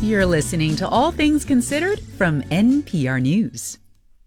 You're listening to All Things Considered from NPR News.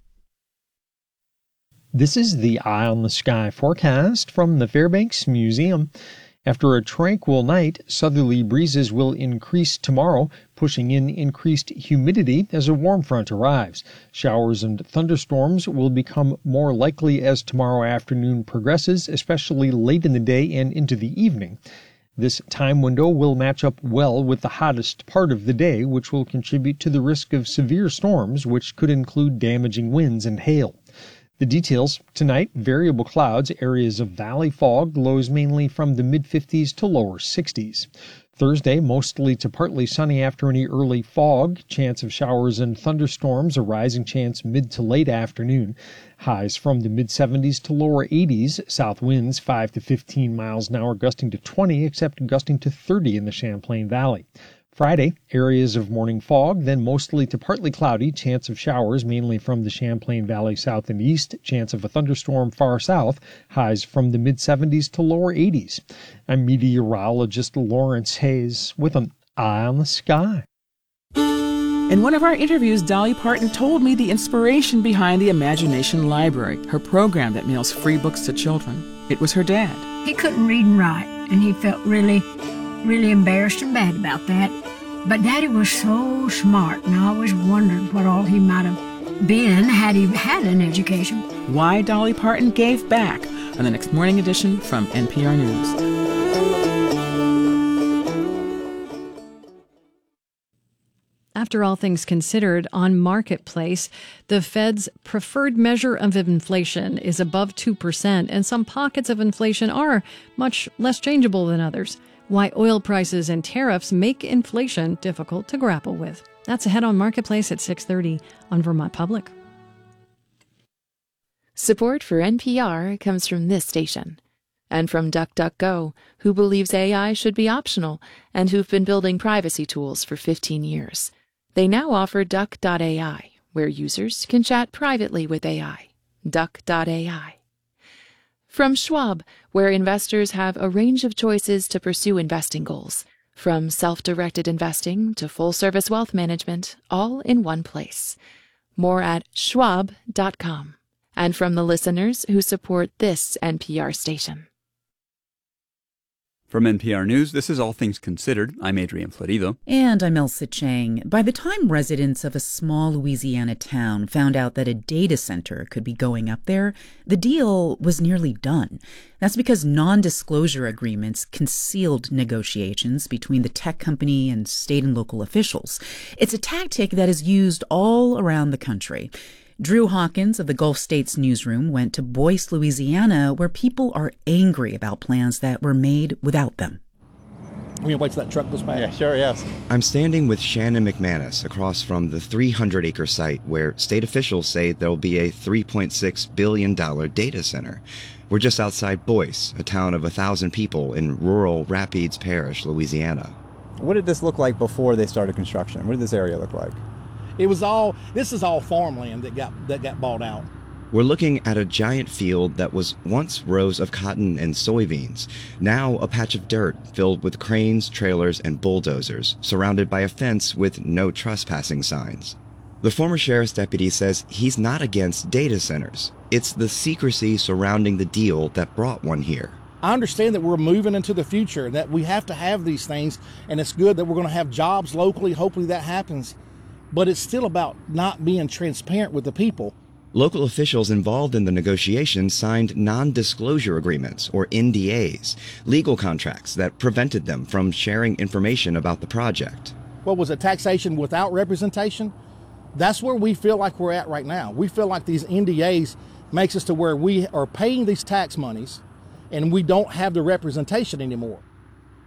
This is the Eye on the Sky forecast from the Fairbanks Museum. After a tranquil night, southerly breezes will increase tomorrow, pushing in increased humidity as a warm front arrives. Showers and thunderstorms will become more likely as tomorrow afternoon progresses, especially late in the day and into the evening. This time window will match up well with the hottest part of the day, which will contribute to the risk of severe storms, which could include damaging winds and hail. The details tonight: variable clouds, areas of valley fog, lows mainly from the mid-50s to lower 60s. Thursday, mostly to partly sunny after any early fog, chance of showers and thunderstorms, a rising chance mid to late afternoon. Highs from the mid-70s to lower 80s, south winds 5 to 15 miles an hour, gusting to 20, except gusting to 30 in the Champlain Valley. Friday, areas of morning fog, then mostly to partly cloudy, chance of showers mainly from the Champlain Valley south and east, chance of a thunderstorm far south, highs from the mid-70s to lower 80s. I'm meteorologist Lawrence Hayes with an Eye on the Sky. In one of our interviews, Dolly Parton told me the inspiration behind the Imagination Library, her program that mails free books to children. It was her dad. He couldn't read and write, and he felt really embarrassed and bad about that. But Daddy was so smart, and I always wondered what all he might have been had he had an education. Why Dolly Parton gave back on the next morning edition from NPR News. After All Things Considered on Marketplace, the Fed's preferred measure of inflation is above 2%, and some pockets of inflation are much less changeable than others. Why oil prices and tariffs make inflation difficult to grapple with. That's ahead on Marketplace at 6:30 on Vermont Public. Support for NPR comes from this station and from DuckDuckGo, who believes AI should be optional and who've been building privacy tools for 15 years. They now offer Duck.ai, where users can chat privately with AI. Duck.ai. From Schwab, where investors have a range of choices to pursue investing goals, from self-directed investing to full-service wealth management, all in one place. More at schwab.com. And from the listeners who support this NPR station. From NPR News, this is All Things Considered. I'm Adrian Florido. And I'm Elsa Chang. By the time residents of a small Louisiana town found out that a data center could be going up there, the deal was nearly done. That's because non-disclosure agreements concealed negotiations between the tech company and state and local officials. It's a tactic that is used all around the country. Drew Hawkins of the Gulf States newsroom went to Boyce, Louisiana, where people are angry about plans that were made without them. We're going to wait till that truck goes by? Yeah, sure, yes. I'm standing with Shannon McManus across from the 300-acre site where state officials say there'll be a $3.6 billion data center. We're just outside Boyce, a town of 1,000 people in rural Rapides Parish, Louisiana. What did this look like before they started construction? What did this area look like? This is all farmland that got bought out. We're looking at a giant field that was once rows of cotton and soybeans, now a patch of dirt filled with cranes, trailers, and bulldozers, surrounded by a fence with no trespassing signs. The former sheriff's deputy says he's not against data centers. It's the secrecy surrounding the deal that brought one here. I understand that we're moving into the future, that we have to have these things, and it's good that we're going to have jobs locally. Hopefully that happens. But it's still about not being transparent with the people. Local officials involved in the negotiations signed non-disclosure agreements, or NDAs, legal contracts that prevented them from sharing information about the project. What was it, taxation without representation? That's where we feel like we're at right now. We feel like these NDAs makes us to where we are paying these tax monies and we don't have the representation anymore.